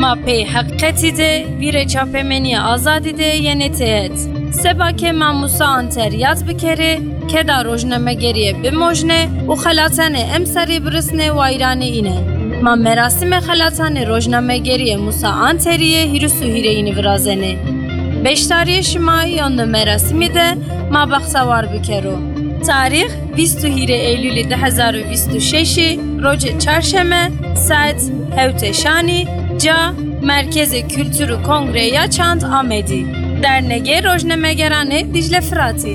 ما پی حقیقتی ده ویر چاپمنی آزادی ده یعنی تهت سبا که ماموسا انتریات بکره که دا روزنامه گریه بموجنه و خلاتن امسری برسنه و ایران اینه ما مراسم خلاتن روزنامه گریه موسا انتریه هیروسو هیرینی ورازنه beştariye şimayı yanlı merasimi de ma baxsavar bikero. Tarih 22 Eylül 2026 roce çarşeme saat hevteşani ca Merkezi Kültürü Kongreya Çant Amedi. Dernege Rojnemegerane Dicle Fıratî.